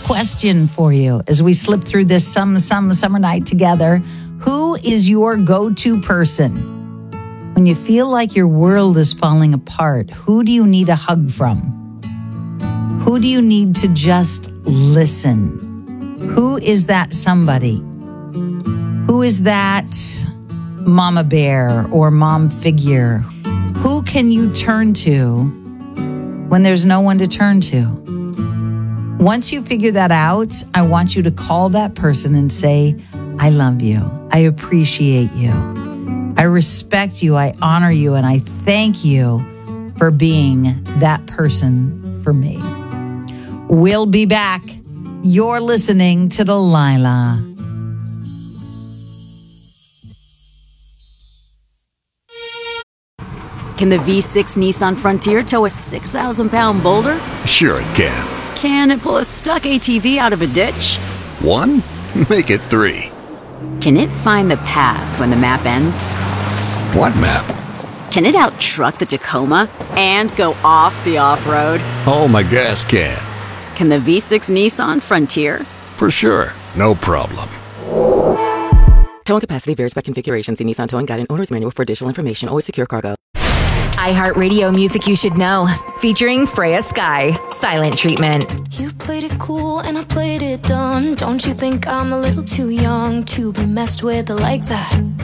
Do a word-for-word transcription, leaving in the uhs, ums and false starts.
question for you as we slip through this some, some summer night together. Who is your go-to person? When you feel like your world is falling apart, who do you need a hug from? Who do you need to just listen? Who is that somebody? Who is that mama bear or mom figure? Who can you turn to when there's no one to turn to? Once you figure that out, I want you to call that person and say, I love you. I appreciate you. I respect you. I honor you. And I thank you for being that person for me. We'll be back. You're listening to Delilah. Can the V six Nissan Frontier tow a six thousand pound boulder? Sure it can. Can it pull a stuck A T V out of a ditch? One? Make it three. Can it find the path when the map ends? What map? Can it out-truck the Tacoma and go off the off-road? Oh, my gas can. Can the V six Nissan Frontier? For sure. No problem. Towing capacity varies by configuration. See Nissan Towing Guide and Owner's Manual for additional information. Always secure cargo. iHeartRadio Music You Should Know, featuring Freya Sky, Silent Treatment. You played it cool and I played it dumb. Don't you think I'm a little too young to be messed with like that?